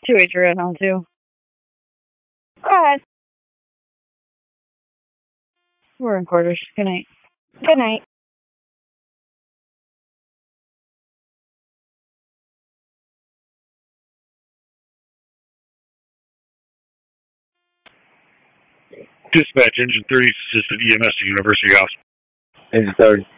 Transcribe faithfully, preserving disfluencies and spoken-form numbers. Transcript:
two H you're at home too. Go ahead. We're in quarters. Good night. Good night. Dispatch, Engine thirty, assistant E M S to University House. Engine thirty.